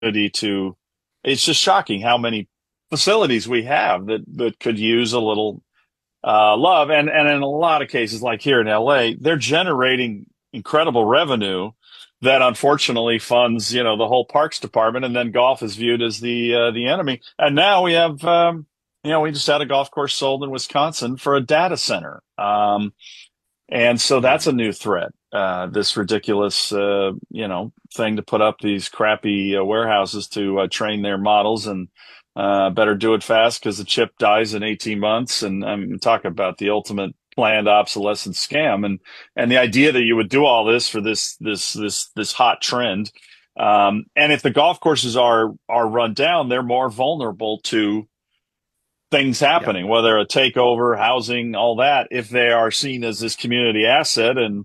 to. It's just shocking how many facilities we have that could use a little love. And in a lot of cases, like here in LA, they're generating incredible revenue that unfortunately funds, the whole parks department, and then golf is viewed as the enemy. And now we have, we just had a golf course sold in Wisconsin for a data center. And so that's a new threat. This ridiculous, thing to put up these crappy warehouses to train their models, and better do it fast because the chip dies in 18 months. And I'm talking about the ultimate planned obsolescence scam, and the idea that you would do all this for this hot trend. And if the golf courses are run down, they're more vulnerable to things Yeah. happening, whether a takeover, housing, all that, if they are seen as this community asset. And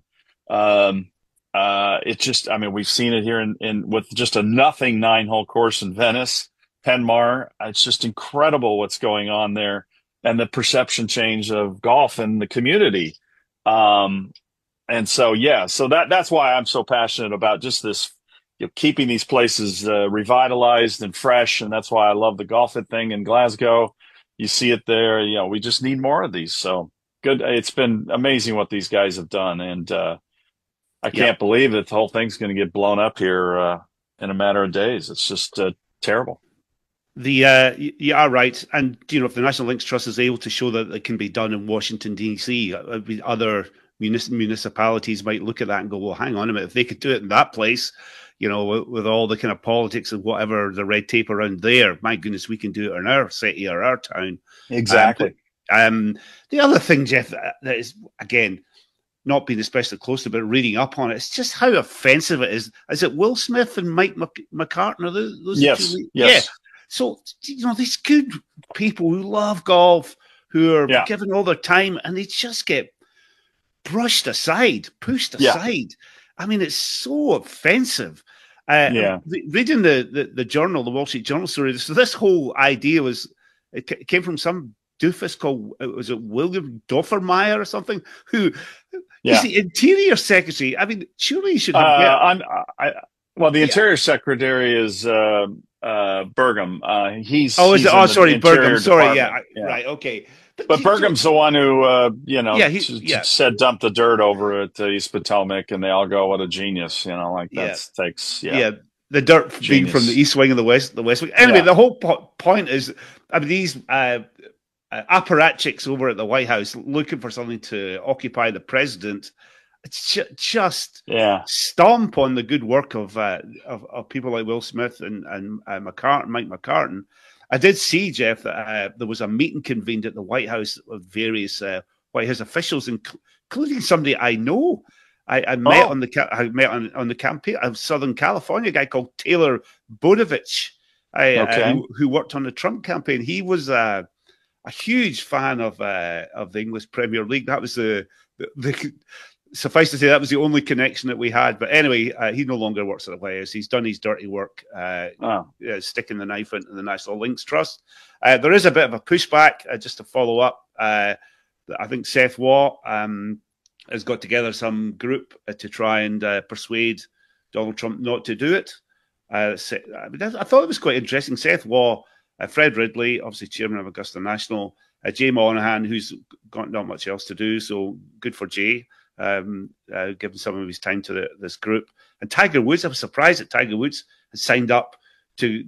it just, I mean, we've seen it here in with just a nothing 9-hole course in Venice, Penmar. It's just incredible what's going on there, and the perception change of golf in the community. Um, and so, yeah, so that's why I'm so passionate about just this, keeping these places revitalized and fresh. And that's why I love the Golf It thing in Glasgow. You see it there. We just need more of these. So good. It's been amazing what these guys have done. And I Yeah. can't believe that the whole thing's going to get blown up here in a matter of days. It's just terrible. You are right, and if the National Links Trust is able to show that it can be done in Washington D.C., other municipalities might look at that and go, "Well, hang on a minute, if they could do it in that place, with all the kind of politics and whatever the red tape around there, my goodness, we can do it in our city or our town." But Exactly. the other thing, Jeff, that is again not being especially close to, but reading up on it, it's just how offensive it is. Is it Will Smith and Mike McCartney? Are those the Yes. two? Yeah. Yes. So, these good people who love golf, who are Yeah. given all their time, and they just get brushed aside, pushed Yeah. aside. I mean, it's so offensive. Yeah. Reading the journal, the Wall Street Journal story, so this whole idea it came from some doofus called, was it William Doffermeyer or something, who he's Yeah. the Interior Secretary. I mean, surely he should Uh, have better. I'm, well, the Yeah. Interior Secretary is Burgum. Oh, is it? He's Oh, in the sorry, Burgum. Interior Sorry, yeah, Department. Yeah. right, okay. But But Burgum's the one who, yeah, said dump the dirt over at East Potomac, and they all go, "What a genius!" Like yeah. yeah, Yeah, the dirt being from the genius. East Wing and the West Wing. Anyway, Yeah, the whole point is, I mean, these apparatchiks over at the White House looking for something to occupy the president. It's just yeah. stomp on the good work of people like Will Smith and Mike McCartan. I did see, Jeff, that there was a meeting convened at the White House of various White House officials, including somebody I know. I met Oh, on the campaign of Southern California, a guy called Taylor Bodovich, okay. who worked on the Trump campaign. He was a huge fan of the English Premier League. That was the suffice to say that was the only connection that we had. But anyway, he no longer works at the White House. He's done his dirty work, Oh, sticking the knife into the National Links Trust. There is a bit of a pushback, just to follow up. I think Seth Waugh has got together some group to try and persuade Donald Trump not to do it. I thought it was quite interesting. Seth Waugh, Fred Ridley, obviously chairman of Augusta National, Jay Monahan, who's got not much else to do, so good for Jay, giving some of his time to this group. And Tiger Woods, I was surprised that Tiger Woods had signed up to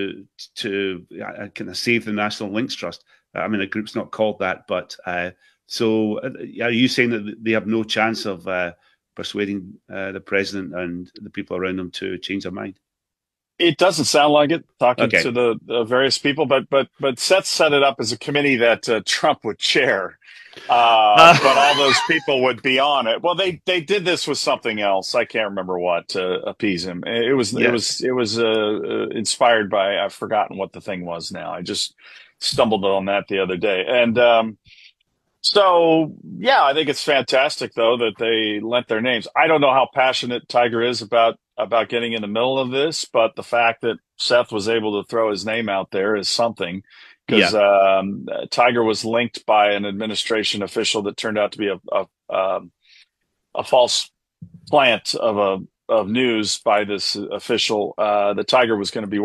kind of save the National Links Trust. I mean, a group's not called that, but so are you saying that they have no chance of persuading the president and the people around them to change their mind? it doesn't sound like it. Talking Okay. to the various people, but Seth set it up as a committee that Trump would chair. But all those people would be on it. Well, they did this with something else. I can't remember what to appease him. Yeah. It was inspired by, I've forgotten what the thing was now. I just stumbled on that the other day. And so yeah, I think it's fantastic though that they lent their names. I don't know how passionate Tiger is about getting in the middle of this, but the fact that Seth was able to throw his name out there is something, because Yeah. Tiger was linked by an administration official that turned out to be a false plant of of news by this official that Tiger was going to be